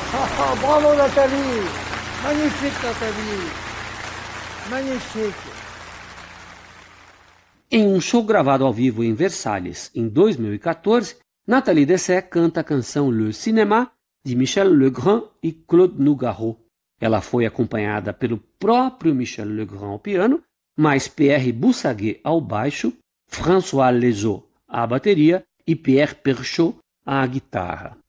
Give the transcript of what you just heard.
Bravo Nathalie! Magnifique Nathalie! Magnifique! Em um show gravado ao vivo em Versalhes em 2014, Nathalie Dessay canta a canção Le Cinéma de Michel Legrand e Claude Nougaro. Ela foi acompanhada pelo próprio Michel Legrand ao piano, mais Pierre Boussaguet ao baixo, François Lezeau à bateria e Pierre Perchaud à guitarra.